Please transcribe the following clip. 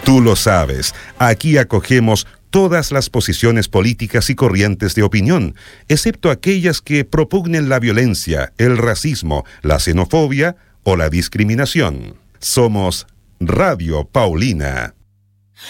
Tú lo sabes, aquí acogemos todas las posiciones políticas y corrientes de opinión, excepto aquellas que propugnen la violencia, el racismo, la xenofobia o la discriminación. Somos Radio Paulina.